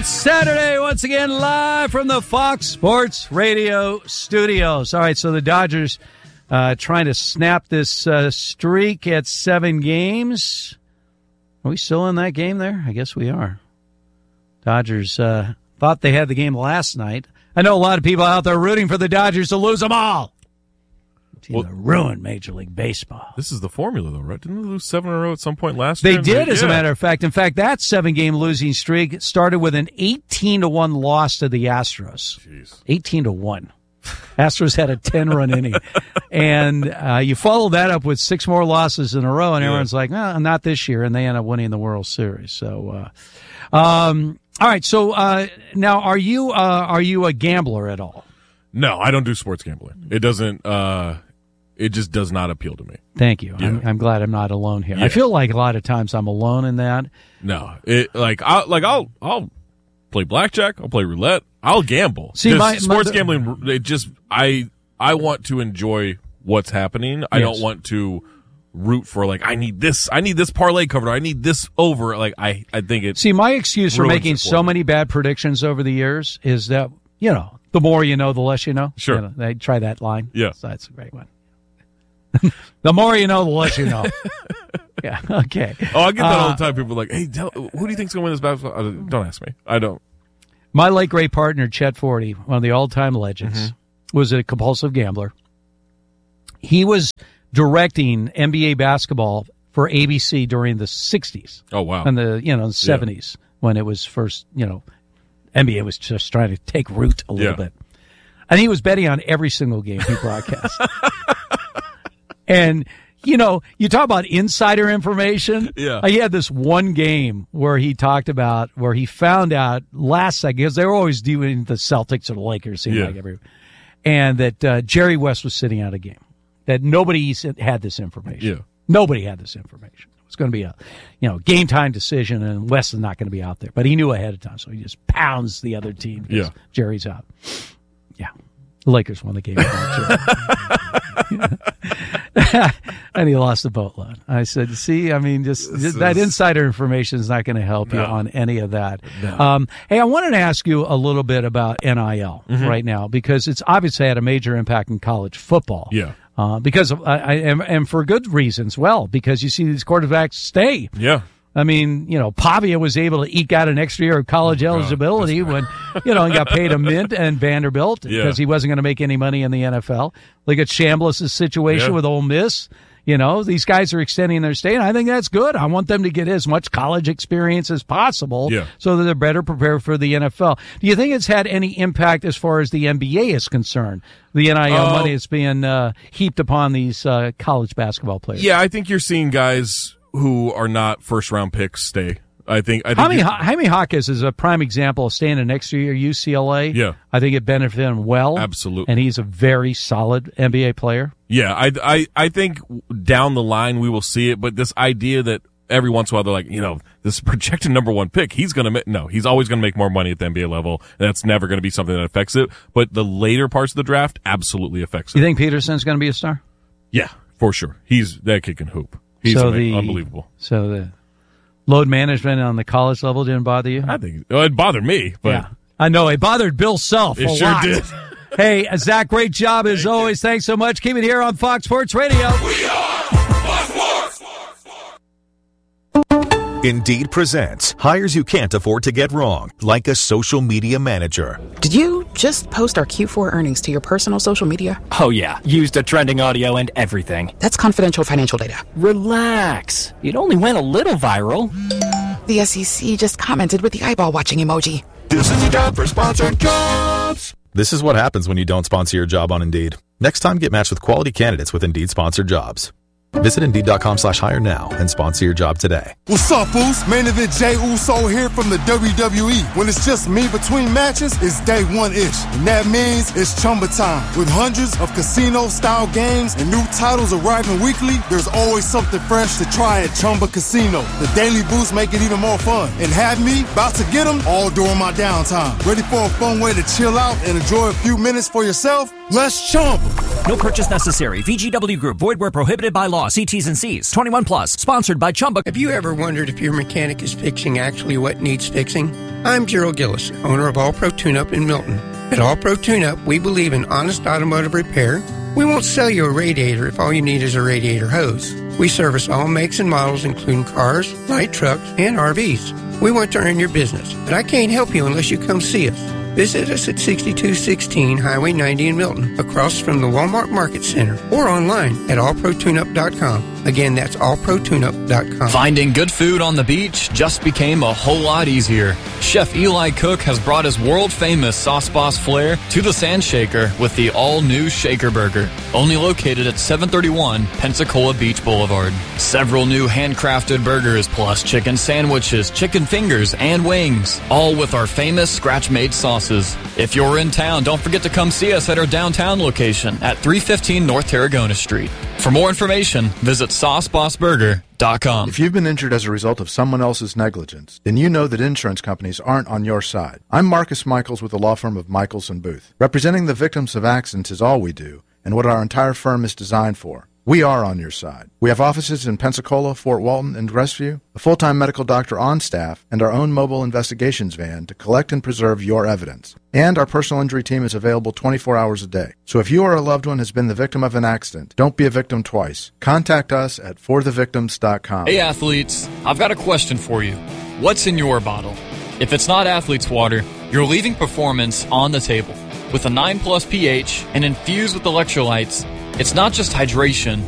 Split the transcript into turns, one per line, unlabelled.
Saturday, once again, live from the Fox Sports Radio studios. All right, so the Dodgers trying to snap this streak at 7 games. Are we still in that game there? I guess we are. Dodgers thought they had the game last night. I know a lot of people out there rooting for the Dodgers to lose them all. Team that ruined Major League Baseball.
This is the formula, though, right? Didn't they lose 7 in a row at some point last year?
They did, as a matter of fact. In fact, that 7-game losing streak started with an 18-1 loss to the Astros.
Jeez.
18-1. Astros had a 10-run inning. And you follow that up with 6 more losses in a row, and everyone's like, no, not this year. And they end up winning the World Series. So, all right. So now, are you a gambler at all?
No, I don't do sports gambling. It doesn't. It just does not appeal to me.
Thank you.
Yeah.
I'm glad I'm not alone here.
Yeah.
I feel like a lot of times I'm alone in that.
No, I'll play blackjack. I'll play roulette. I'll gamble.
See,
sports gambling. It just I want to enjoy what's happening. I don't want to root for I need this parlay covered. I need this over. I think it.
See, my excuse for making so many bad predictions over the years is that the more you know, the less you know.
Sure.
They try that line.
Yeah.
So that's a great one. The more you know, the less you know. Yeah, okay.
Oh, I get that all the time. People are like, hey, who do you think's going to win this basketball? Don't ask me. I don't.
My late great partner, Chet Forty, one of the all-time legends, was a compulsive gambler. He was directing NBA basketball for ABC during the 60s.
Oh, wow.
And the 70s when it was first, NBA was just trying to take root a little bit. And he was betting on every single game he broadcast. And, you talk about insider information.
Yeah.
He had this one game where he talked about, where he found out last second, because they were always doing the Celtics or the Lakers, and that Jerry West was sitting out a game. That nobody had this information.
Yeah.
Nobody had this information. It was going to be a, game time decision, and West is not going to be out there. But he knew ahead of time, so he just pounds the other team because Jerry's out. Yeah. The Lakers won the game. And he lost the boatload. I said, see, I mean, just that insider information is not going to help you on any of that.
No.
Hey, I wanted to ask you a little bit about NIL right now, because it's obviously had a major impact in college football.
Yeah.
Because and for good reasons. Because you see these quarterbacks stay.
Yeah.
I mean, Pavia was able to eke out an extra year of college eligibility when, he got paid a mint, and Vanderbilt because he wasn't going to make any money in the NFL. Look at Chambliss' situation with Ole Miss. These guys are extending their stay, and I think that's good. I want them to get as much college experience as possible so that they're better prepared for the NFL. Do you think it's had any impact as far as the NBA is concerned? The NIL money is being heaped upon these college basketball players.
Yeah, I think you're seeing guys who are not first-round picks stay. I think
Jaime Jaquez is a prime example of staying an extra year at UCLA.
Yeah.
I think it benefited him well.
Absolutely.
And he's a very solid NBA player.
Yeah, I think down the line we will see it, but this idea that every once in a while they're like, this projected number 1 pick, he's always going to make more money at the NBA level. That's never going to be something that affects it. But the later parts of the draft absolutely affects it.
You think Peterson's going to be a star?
Yeah, for sure. That kid can hoop. He's unbelievable.
So the load management on the college level didn't bother you?
I think it bothered me, but
I know it bothered Bill Self.
It sure did.
Hey, Zach, great job as always. Thanks so much. Keep it here on Fox Sports Radio.
We are Fox Sports.
Indeed presents hires you can't afford to get wrong, like a social media manager.
Did you just post our Q4 earnings to your personal social media?
Oh, yeah. Used the trending audio and everything.
That's confidential financial data.
Relax. It only went a little viral.
The SEC just commented with the eyeball watching emoji.
This is your job for sponsored jobs.
This is what happens when you don't sponsor your job on Indeed. Next time, get matched with quality candidates with Indeed sponsored jobs. Visit Indeed.com/hire now and sponsor your job today.
What's up, Boost? Main event Jey Uso here from the WWE. When it's just me between matches, it's day one-ish. And that means it's Chumba time. With hundreds of casino-style games and new titles arriving weekly, there's always something fresh to try at Chumba Casino. The Daily Boost make it even more fun. And have me about to get them all during my downtime. Ready for a fun way to chill out and enjoy a few minutes for yourself? Let's Chumba.
No purchase necessary. VGW Group. Void where prohibited by law. See T's and C's. 21 plus. Sponsored by Chumba.
Have you ever wondered if your mechanic is fixing actually what needs fixing? I'm Gerald Gillis, owner of All Pro Tune-Up in Milton. At All Pro Tune-Up, we believe in honest automotive repair. We won't sell you a radiator if all you need is a radiator hose. We service all makes and models, including cars, light trucks, and RVs. We want to earn your business, but I can't help you unless you come see us. Visit us at 6216 Highway 90 in Milton, across from the Walmart Market Center, or online at allprotuneup.com. Again, that's allprotuneup.com.
Finding good food on the beach just became a whole lot easier. Chef Eli Cook has brought his world-famous Sauce Boss flair to the Sand Shaker with the all-new Shaker Burger, only located at 731 Pensacola Beach Boulevard. Several new handcrafted burgers plus chicken sandwiches, chicken fingers, and wings, all with our famous scratch-made sauces. If you're in town, don't forget to come see us at our downtown location at 315 North Tarragona Street. For more information, visit SauceBossBurger.com.
If you've been injured as a result of someone else's negligence, then you know that insurance companies aren't on your side. I'm Marcus Michaels with the law firm of Michaels & Booth. Representing the victims of accidents is all we do, and what our entire firm is designed for. We are on your side. We have offices in Pensacola, Fort Walton, and Crestview, a full-time medical doctor on staff, and our own mobile investigations van to collect and preserve your evidence. And our personal injury team is available 24 hours a day. So if you or a loved one has been the victim of an accident, don't be a victim twice. Contact us at forthevictims.com.
Hey athletes, I've got a question for you. What's in your bottle? If it's not Athlete's Water, you're leaving performance on the table. With a 9+ pH and infused with electrolytes, it's not just hydration,